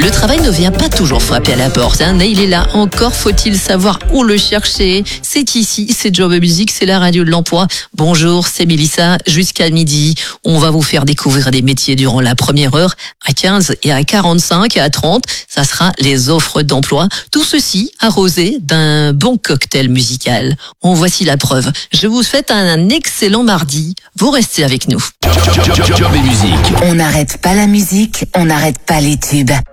Le travail ne vient pas toujours frapper à la porte, mais il est là. Encore faut-il savoir où le chercher. C'est ici, c'est Job Music, c'est la radio de l'emploi. Bonjour, c'est Mélissa. Jusqu'à midi, on va vous faire découvrir des métiers durant la première heure. À 15 et à 45 et à 30, ça sera les offres d'emploi. Tout ceci arrosé d'un bon cocktail musical. En voici la preuve. Je vous souhaite un excellent mardi. Vous restez avec nous. Job et musique. On n'arrête pas la musique, on n'arrête pas les tubes.